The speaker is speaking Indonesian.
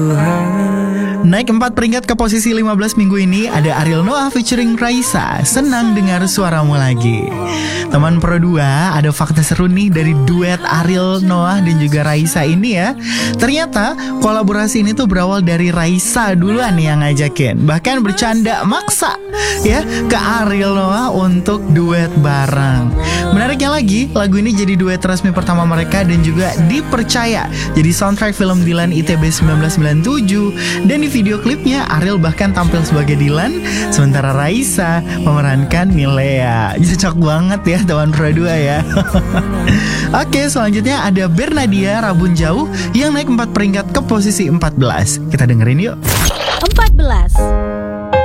Naik 4 peringkat ke posisi 15 minggu ini ada Ariel Noah featuring Raisa, Senang Dengar Suaramu Lagi. Teman Pro 2, ada fakta seru nih dari duet Ariel Noah dan juga Raisa ini ya. Ternyata kolaborasi ini tuh berawal dari Raisa duluan nih yang ngajakin. Bahkan bercanda maksa ya ke Ariel Noah untuk duet bareng. Menariknya lagi, lagu ini jadi duet resmi pertama mereka dan juga dipercaya jadi soundtrack film Dilan ITB 1997. Dan di video klipnya Ariel bahkan tampil sebagai Dilan, sementara Raisa memerankan Milea. Cocok banget ya teman Pro 2 ya. Oke, selanjutnya ada Bernadia Rabun Jauh yang naik 4 peringkat ke posisi 14. Kita dengerin yuk. 14.